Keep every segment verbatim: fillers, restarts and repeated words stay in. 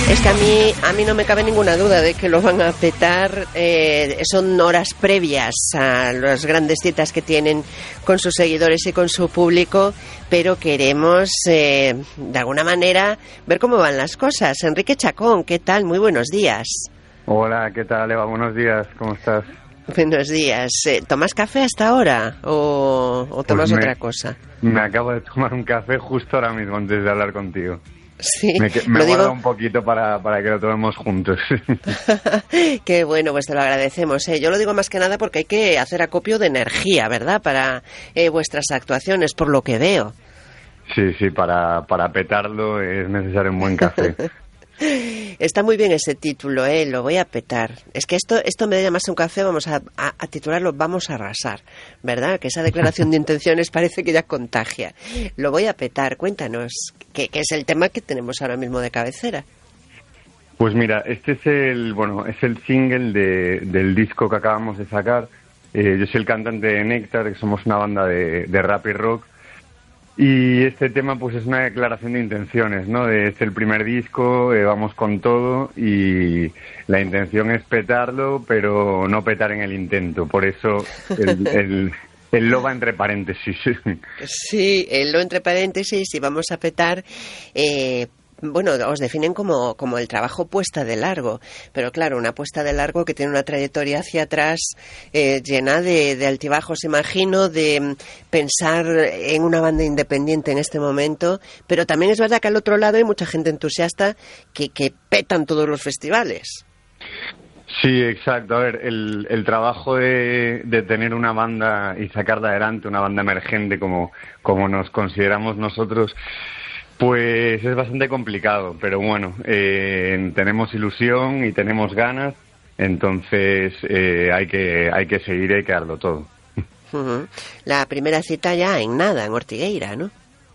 Es que a mí, a mí no me cabe ninguna duda de que lo van a petar. Eh, son horas previas a las grandes citas que tienen con sus seguidores y con su público, pero queremos, eh, de alguna manera, ver cómo van las cosas. Enrique Chacón, ¿qué tal? Muy buenos días. Hola, ¿qué tal, Eva? Buenos días, ¿cómo estás? Buenos días. Eh, ¿Tomas café hasta ahora o, o tomas Pues me, otra cosa? Me acabo de tomar un café justo ahora mismo antes de hablar contigo. Sí, me me lo guardo digo... un poquito para, para que lo tomemos juntos. Qué bueno, pues te lo agradecemos. ¿eh? Yo lo digo más que nada porque hay que hacer acopio de energía, ¿verdad? Para eh, vuestras actuaciones, por lo que veo. Sí, sí, para, para petarlo es necesario un buen café. Está muy bien ese título, ¿eh? Lo voy a petar. Es que esto, esto me da llamarse un café, vamos a, a, a titularlo Vamos a arrasar, ¿verdad? Que esa declaración de intenciones parece que ya contagia. Lo voy a petar. Cuéntanos, ¿qué, qué es el tema que tenemos ahora mismo de cabecera? Pues mira, este es el, bueno, es el single de, del disco que acabamos de sacar. Eh, yo soy el cantante de Néctar, que somos una banda de, de rap y rock. Y este tema pues es una declaración de intenciones, ¿no? De, es el primer disco, eh, vamos con todo y la intención es petarlo, pero no petar en el intento. Por eso el, el, el lo va entre paréntesis. Sí, el lo entre paréntesis y vamos a petar... Eh, Bueno, os definen como, como el trabajo puesta de largo, pero claro, una puesta de largo que tiene una trayectoria hacia atrás eh, llena de, de altibajos, imagino, de pensar en una banda independiente en este momento, pero también es verdad que al otro lado hay mucha gente entusiasta que, que petan todos los festivales. Sí, exacto. A ver, el, el trabajo de, de tener una banda y sacarla adelante, una banda emergente como, como nos consideramos nosotros, pues es bastante complicado, pero bueno, eh, tenemos ilusión y tenemos ganas, entonces eh, hay que hay que seguir y hay que darlo todo. Uh-huh. La primera cita ya en nada, en Ortigueira, ¿no?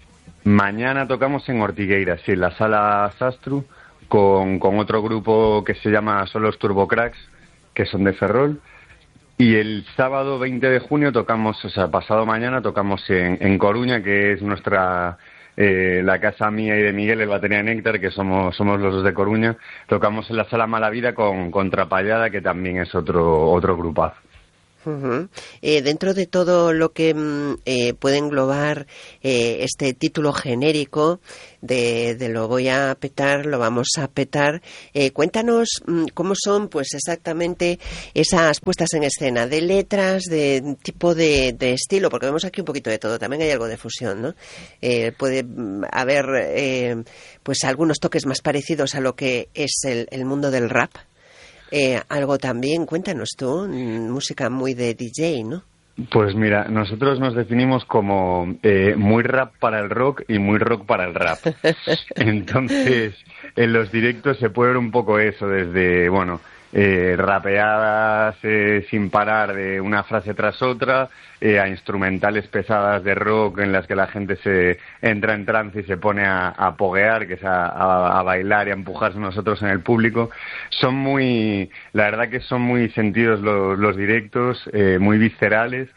Mañana tocamos en Ortigueira, sí, en la sala Sastru, con, con otro grupo que se llama Son los Turbocracks, que son de Ferrol. Y el sábado veinte de junio tocamos, o sea, pasado mañana tocamos en, en Coruña, que es nuestra... Eh, la casa mía y de Miguel, el batería de Néctar, que somos somos los dos de Coruña. Tocamos en la sala Mala Vida con, con Trapallada, que también es otro otro grupazo. Uh-huh. Eh, dentro de todo lo que mm, eh, puede englobar eh, este título genérico de, de lo voy a petar, lo vamos a petar, eh, cuéntanos mm, cómo son pues exactamente esas puestas en escena, de letras, de tipo de, de estilo, porque vemos aquí un poquito de todo, también hay algo de fusión, ¿no? Eh, puede mm, haber eh, pues algunos toques más parecidos a lo que es el, el mundo del rap. Eh, algo también, cuéntanos tú, música muy de D J, ¿no? Pues mira, nosotros nos definimos como eh, muy rap para el rock y muy rock para el rap. Entonces, en los directos se puede ver un poco eso, desde, bueno, eh, rapeadas eh, sin parar de una frase tras otra, eh, a instrumentales pesadas de rock en las que la gente se entra en trance y se pone a, a poguear, que es a, a, a bailar y a empujarse nosotros en el público. Son muy, la verdad que son muy sentidos los, los directos, eh, muy viscerales.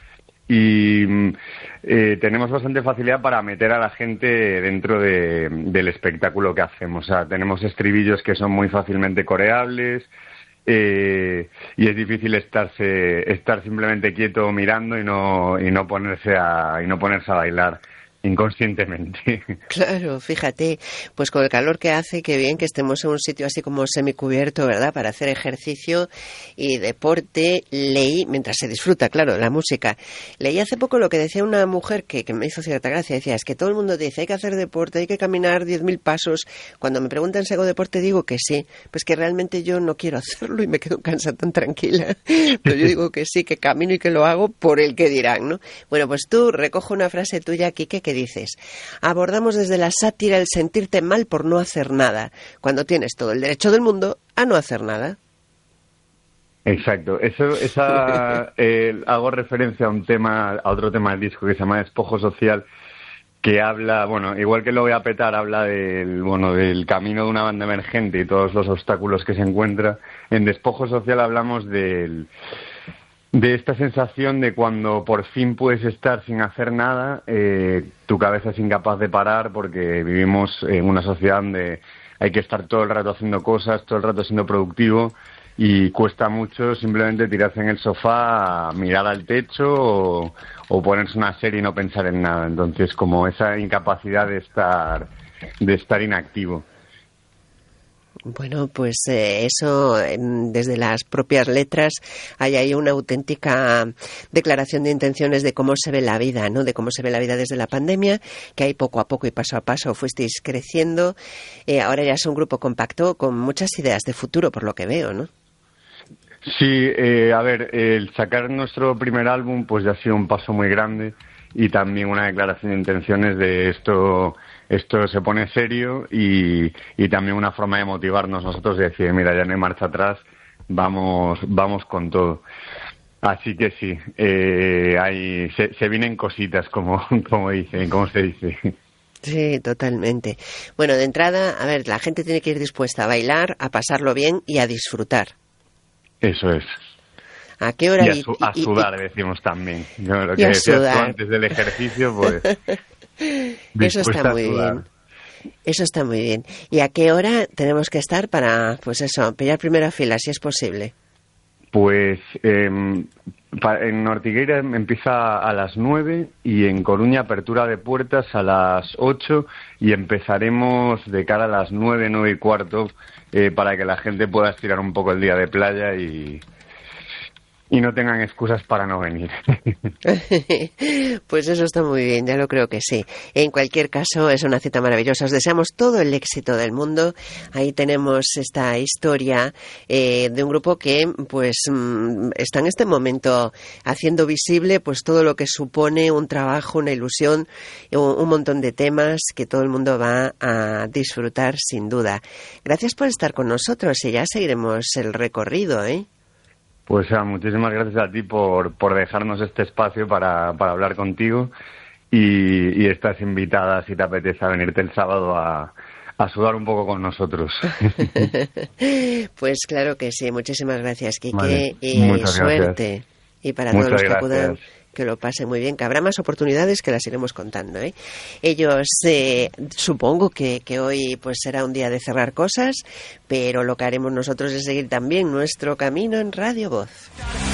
Y eh, tenemos bastante facilidad para meter a la gente dentro de, del espectáculo que hacemos. O sea, tenemos estribillos que son muy fácilmente coreables. Eh, y es difícil estarse estar simplemente quieto mirando y no y no ponerse a y no ponerse a bailar inconscientemente. Claro, fíjate, pues con el calor que hace, qué bien que estemos en un sitio así como semicubierto, ¿verdad? Para hacer ejercicio y deporte. Leí, mientras se disfruta, claro, de la música, leí hace poco lo que decía una mujer que, que me hizo cierta gracia. Decía, es que todo el mundo dice, hay que hacer deporte, hay que caminar diez mil pasos. Cuando me preguntan si hago deporte, digo que sí. Pues que realmente yo no quiero hacerlo y me quedo cansada tan tranquila. Pero yo digo que sí, que camino y que lo hago por el que dirán, ¿no? Bueno, pues tú recojo una frase tuya, Quique, que dices, abordamos desde la sátira el sentirte mal por no hacer nada, cuando tienes todo el derecho del mundo a no hacer nada. Exacto, eso, esa, eh, hago referencia a un tema, a otro tema del disco que se llama Despojo Social, que habla, bueno, igual que Lo voy a petar, habla del, bueno, del camino de una banda emergente y todos los obstáculos que se encuentra. En Despojo Social hablamos del de esta sensación de cuando por fin puedes estar sin hacer nada, eh, tu cabeza es incapaz de parar porque vivimos en una sociedad donde hay que estar todo el rato haciendo cosas, todo el rato siendo productivo, y cuesta mucho simplemente tirarse en el sofá, mirar al techo o, o ponerse una serie y no pensar en nada. Entonces, como esa incapacidad de estar, de estar inactivo. Bueno, pues eh, eso, desde las propias letras, hay ahí una auténtica declaración de intenciones de cómo se ve la vida, ¿no? De cómo se ve la vida desde la pandemia, que ahí poco a poco y paso a paso fuisteis creciendo. Eh, ahora ya es un grupo compacto con muchas ideas de futuro, por lo que veo, ¿no? Sí, eh, a ver, el sacar nuestro primer álbum pues ya ha sido un paso muy grande y también una declaración de intenciones de esto... Esto se pone serio y, y también una forma de motivarnos nosotros de decir, mira, ya no hay marcha atrás, vamos vamos con todo. Así que sí, eh, hay, se, se vienen cositas, como, como dicen, como se dice. Sí, totalmente. Bueno, de entrada, a ver, la gente tiene que ir dispuesta a bailar, a pasarlo bien y a disfrutar. Eso es. ¿A qué hora? Y a, su, a y, sudar, y, decimos también. Yo, lo que decías tú antes del ejercicio, pues... Eso está muy bien. Eso está muy bien. ¿Y a qué hora tenemos que estar para, pues eso, pillar primera fila, si es posible? Pues eh, en Ortigueira empieza a las nueve y en Coruña apertura de puertas a las ocho y empezaremos de cara a las nueve, nueve y cuarto eh, para que la gente pueda estirar un poco el día de playa y... y no tengan excusas para no venir. Pues eso está muy bien, ya lo creo que sí. En cualquier caso, es una cita maravillosa. Os deseamos todo el éxito del mundo. Ahí tenemos esta historia eh, de un grupo que pues mm, está en este momento haciendo visible pues todo lo que supone un trabajo, una ilusión, un, un montón de temas que todo el mundo va a disfrutar sin duda. Gracias por estar con nosotros y ya seguiremos el recorrido, ¿eh? Pues ah, muchísimas gracias a ti por, por dejarnos este espacio para, para hablar contigo y, y estás invitada, si te apetece, a venirte el sábado a, a sudar un poco con nosotros. Pues claro que sí, muchísimas gracias, Quique, Vale, y suerte. Gracias. Y para Muchas todos los que gracias. acudan, que lo pasen muy bien, que habrá más oportunidades que las iremos contando, ¿eh? Ellos, eh, supongo que, que hoy pues será un día de cerrar cosas, pero lo que haremos nosotros es seguir también nuestro camino en Radio Voz.